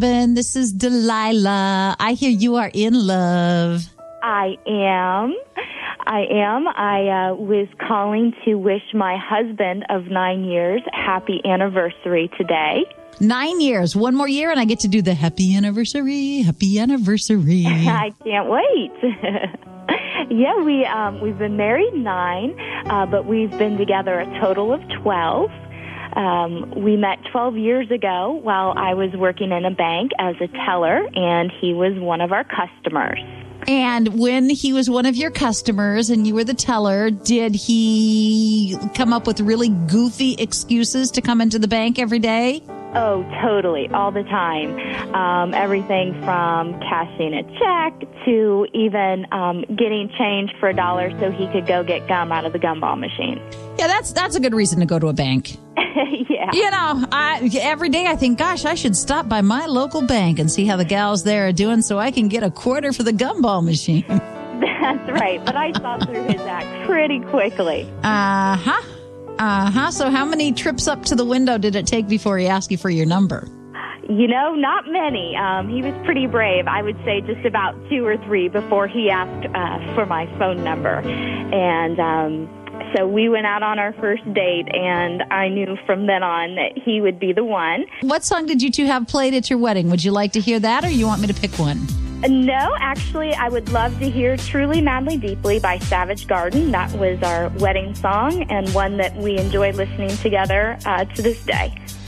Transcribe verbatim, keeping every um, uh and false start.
Ben, this is Delilah. I hear you are in love. I am. I am. I uh, was calling to wish my husband of nine years happy anniversary today. Nine years. One more year and I get to do the happy anniversary. Happy anniversary. I can't wait. Yeah, we, um, we've been married nine, uh, but we've been together a total of twelve. Um, we met twelve years ago while I was working in a bank as a teller, and he was one of our customers. And when he was one of your customers and you were the teller, did he come up with really goofy excuses to come into the bank every day? Oh, totally, all the time. Um, everything from cashing a check to even um, getting change for a dollar so he could go get gum out of the gumball machine. Yeah, that's that's a good reason to go to a bank. Yeah. You know, I, every day I think, gosh, I should stop by my local bank and see how the gals there are doing so I can get a quarter for the gumball machine. That's right, but I saw through his act pretty quickly. Uh-huh. Uh-huh. So how many trips up to the window did it take before he asked you for your number? You know, not many. Um, he was pretty brave. I would say just about two or three before he asked uh, for my phone number. And um, so we went out on our first date, and I knew from then on that he would be the one. What song did you two have played at your wedding? Would you like to hear that, or you want me to pick one? No, actually, I would love to hear Truly, Madly, Deeply by Savage Garden. That was our wedding song and one that we enjoy listening together uh, to this day.